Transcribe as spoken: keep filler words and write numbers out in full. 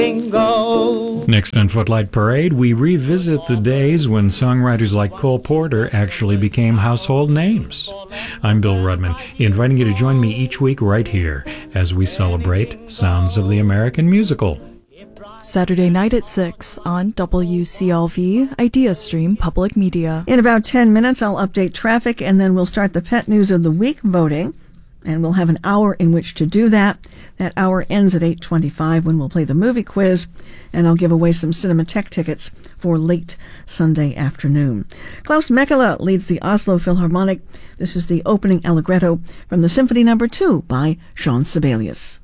Bingo. Next on Footlight Parade, we revisit the days when songwriters like Cole Porter actually became household names. I'm Bill Rudman, inviting you to join me each week right here as we celebrate Sounds of the American Musical. Saturday night at six on W C L V Idea Stream Public Media. In about ten minutes, I'll update traffic, and then we'll start the Pet News of the Week voting. And we'll have an hour in which to do that. That hour ends at eight twenty-five when we'll play the movie quiz, and I'll give away some Cinematheque tickets for late Sunday afternoon. Klaus Mekela leads the Oslo Philharmonic. This is the opening allegretto from the Symphony Number two by Jean Sibelius.